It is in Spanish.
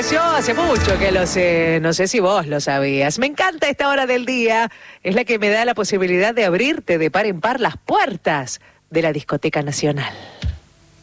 Yo hace mucho que lo sé, no sé si vos lo sabías. Me encanta esta hora del día, es la que me da la posibilidad de abrirte de par en par las puertas de la Discoteca Nacional.